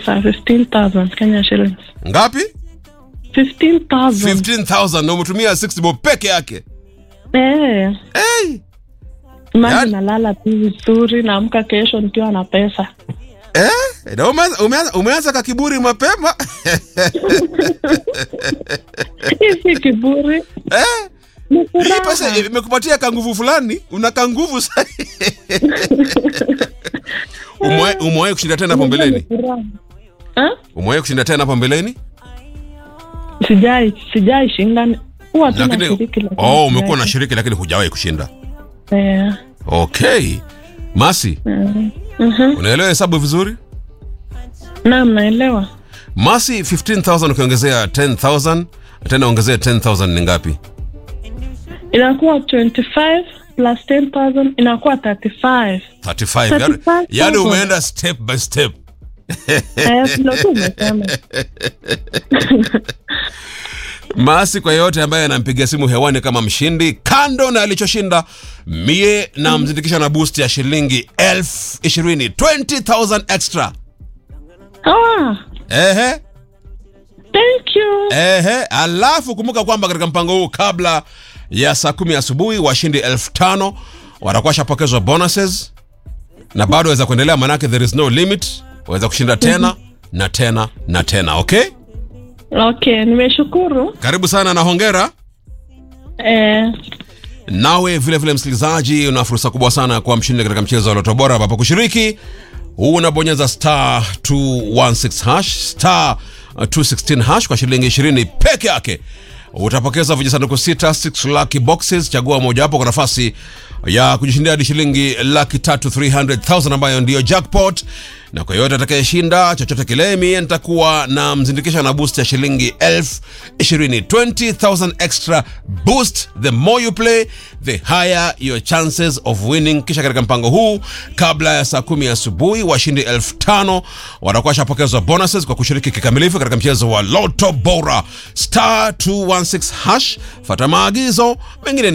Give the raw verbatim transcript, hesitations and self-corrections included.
pesa fifteen thousand Kenya shillings. Ngapi? fifteen thousand. fifteen thousand na umetumia sixty bob peke yake. Eh. Hey. Mimi Yani- nalala tu vizuri naamka kesho nikiwa na pesa. Eh? Na umeanza umeanza umeanza ka kiburi mapema. Hii si kiburi. Eh? Ni Hii furaha. pesa imekupatia ka nguvu fulani, una ka nguvu sasa. Umewahi umewahi kushinda tena hapo mbeleni? Eh? Umewahi kushinda tena hapo mbeleni? Sijai sijai shinda. Huwa tu Lakini nashiriki lakini. oh, umekuwa sijai. na shiriki lakini hujawahi kushinda. Eh. Okay. Masi, Mhm. Mhm. unaelewa hesabu vizuri? Naam, naelewa. Masi, fifteen thousand ukiongezea ten thousand, tena ongezea ten thousand ni ngapi? Inakuwa twenty-five plus ten thousand inakuwa thirty-five. thirty-five. Yaani thirty-five yaani thousand. umeenda step by step. Eh, ndio tu umesema. Masi, kwa yote ambaye anampigia simu hewani kama mshindi, kando na alichoshinda, mie na mzindikisha na boost ya shilingi elfu ishirini, twenty thousand extra. Ah, Ehe. thank you. Ehe, alafu kumbuka kwamba katika mpango huu kabla ya saa kumi asubuhi washindi elfu tano watakuwa shapokezwa bonuses, na bado waweza kuendelea, manake there is no limit, waweza kushinda tena na tena na tena. Okay, Okay, nimeshukuru. karibu sana na hongera. Eh, Nawe vile vile msikilizaji, una fursa kubwa sana kwa mshindi katika mchezo wa Loto Bora, ambapo kushiriki unabonyeza star two one six hash star two sixteen hash kwa shilingi ishirini peke yake. Utapokeza vijisanduku sita, six lucky boxes, chagua moja hapo kwa nafasi ya kujishindia hadi shilingi laki tatu three hundred thousand ambayo ndiyo jackpot. Na kwa yote atakayeshinda chochote kile, mimi nitakuwa na mzindikisha na boost ya shilingi elfu ishirini, twenty thousand extra boost. The more you play, the higher your chances of winning. Kisha katika mpango huu kabla ya saa kumi asubuhi washindi elfu tano watakuwa shapokezwa bonuses kwa kushiriki kikamilifu katika mchezo wa Loto Bora. Star two one six hash, fuata maagizo, mengine ni